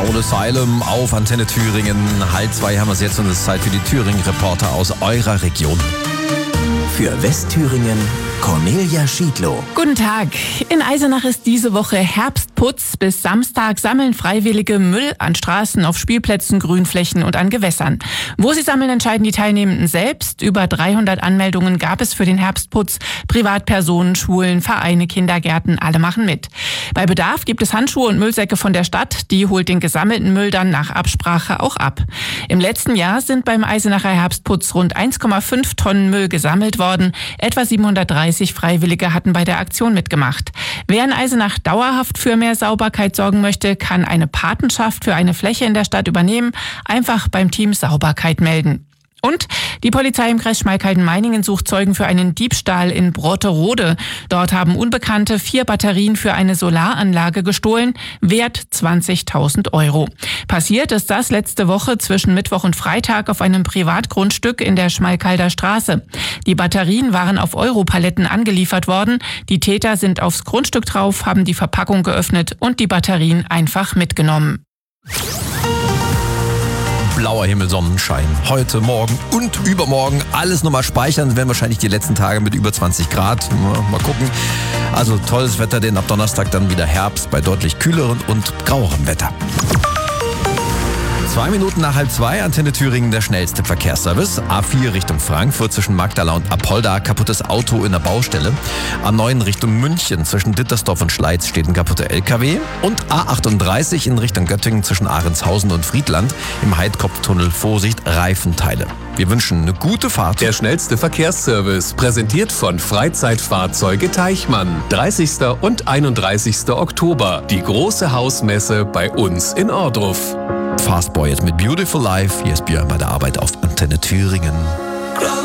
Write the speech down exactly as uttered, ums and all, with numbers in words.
Soul Asylum auf Antenne Thüringen. Halb zwei haben wir es jetzt und es ist Zeit für die Thüringen-Reporter aus eurer Region. Für Westthüringen Cornelia Schiedlow. Guten Tag. In Eisenach ist diese Woche Herbstputz. Bis Samstag sammeln Freiwillige Müll an Straßen, auf Spielplätzen, Grünflächen und an Gewässern. Wo sie sammeln, entscheiden die Teilnehmenden selbst. Über dreihundert Anmeldungen gab es für den Herbstputz. Privatpersonen, Schulen, Vereine, Kindergärten, alle machen mit. Bei Bedarf gibt es Handschuhe und Müllsäcke von der Stadt. Die holt den gesammelten Müll dann nach Absprache auch ab. Im letzten Jahr sind beim Eisenacher Herbstputz rund eins Komma fünf Tonnen Müll gesammelt worden. Etwa siebenhundertdreißig Freiwillige hatten bei der Aktion mitgemacht. Wer in Eisenach dauerhaft für mehr Sauberkeit sorgen möchte, kann eine Patenschaft für eine Fläche in der Stadt übernehmen. Einfach beim Team Sauberkeit melden. Und die Polizei im Kreis Schmalkalden-Meiningen sucht Zeugen für einen Diebstahl in Brotterode. Dort haben Unbekannte vier Batterien für eine Solaranlage gestohlen, wert zwanzigtausend Euro. Passiert ist das letzte Woche zwischen Mittwoch und Freitag auf einem Privatgrundstück in der Schmalkalder Straße. Die Batterien waren auf Europaletten angeliefert worden. Die Täter sind aufs Grundstück drauf, haben die Verpackung geöffnet und die Batterien einfach mitgenommen. Blauer Himmel, Sonnenschein. Heute, morgen und übermorgen alles nochmal speichern. Das werden wahrscheinlich die letzten Tage mit über zwanzig Grad. Mal gucken. Also tolles Wetter, denn ab Donnerstag dann wieder Herbst bei deutlich kühleren und grauerem Wetter. Zwei Minuten nach halb zwei, Antenne Thüringen, der schnellste Verkehrsservice. A vier Richtung Frankfurt zwischen Magdala und Apolda, kaputtes Auto in der Baustelle. A neun Richtung München zwischen Dittersdorf und Schleiz steht ein kaputter L K W. Und A achtunddreißig in Richtung Göttingen zwischen Ahrendshausen und Friedland im Heidkopftunnel Vorsicht, Reifenteile. Wir wünschen eine gute Fahrt. Der schnellste Verkehrsservice, präsentiert von Freizeitfahrzeuge Teichmann. dreißigsten und einunddreißigsten Oktober. Die große Hausmesse bei uns in Ohrdruf. Fastboy jetzt mit Beautiful Life. Hier ist Björn bei der Arbeit auf Antenne Thüringen.